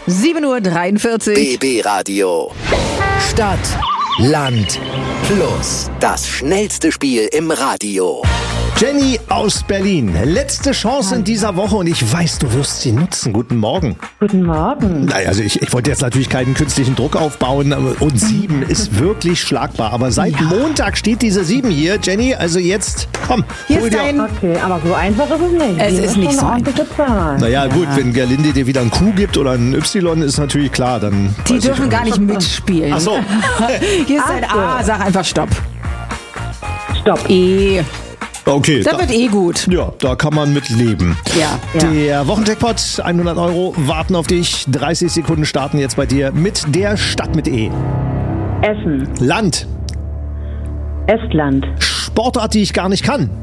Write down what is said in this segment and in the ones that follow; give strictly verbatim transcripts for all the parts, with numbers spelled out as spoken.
sieben Uhr dreiundvierzig. B B Radio. Stadt, Land, Plus. Das schnellste Spiel im Radio. Jenny aus Berlin. Letzte Chance in dieser Woche und ich weiß, du wirst sie nutzen. Guten Morgen. Guten Morgen. Naja, also ich, ich wollte jetzt natürlich keinen künstlichen Druck aufbauen aber- und sieben ist wirklich schlagbar. Aber seit Montag steht diese sieben hier. Jenny, also jetzt, komm, Hier hol ist dir... dein... Okay, aber so einfach ist es nicht. Es Die ist schon nicht eine so ordentliche Zahl. Naja, gut, wenn Gerlinde dir wieder ein Q gibt oder ein Y, ist natürlich klar, dann... Die weiß ich dürfen auch gar nicht mitspielen. Ach so. Hier ist dein Ach A, so. sag einfach Stopp. Stopp. E. Okay, Das da, wird eh gut. ja, da kann man mit leben. Ja. Ja. Der Wochenjackpot, hundert Euro, warten auf dich. dreißig Sekunden starten jetzt bei dir mit der Stadt mit E. Essen. Land, Estland. Sportart, die ich gar nicht kann.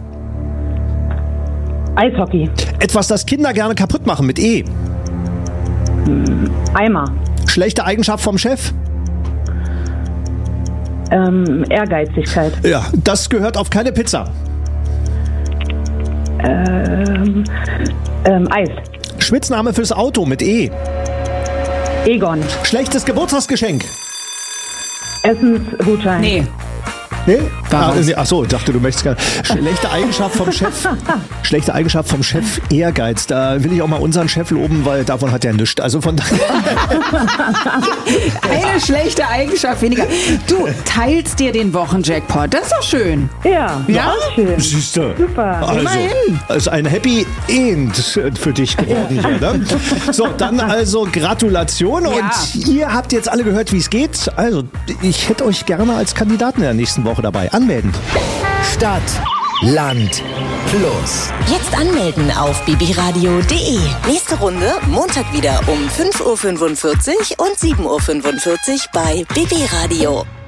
Eishockey. Etwas, das Kinder gerne kaputt machen mit E. Eimer. Schlechte Eigenschaft vom Chef. Ähm, Ehrgeizigkeit. Ja, das gehört auf keine Pizza. Ähm, ähm, Eis. Spitzname fürs Auto mit E. Egon. Schlechtes Geburtstagsgeschenk. Essensgutschein. Nee. Nee? War Ah, was. nee, ach so, ich dachte, du möchtest gerne. Schlechte Eigenschaft vom Chef. Schlechte Eigenschaft vom Chef, Ehrgeiz. Da will ich auch mal unseren Chef loben, weil davon hat er nichts. Also von daher. Eine schlechte Eigenschaft weniger. Du teilst dir den Wochenjackpot. Das ist doch schön. Ja. Ja? Auch schön. Siehst du. Super. Also, Immerhin. ist ein Happy End für dich geworden hier, ne? So, dann also Gratulation Ja. und ihr habt jetzt alle gehört, wie es geht. Also, ich hätte euch gerne als Kandidaten in der nächsten Woche dabei. Anmelden. Stadt, Land, Plus. Jetzt anmelden auf b b radio punkt d e. Nächste Runde Montag wieder um fünf Uhr fünfundvierzig und sieben Uhr fünfundvierzig bei B B Radio.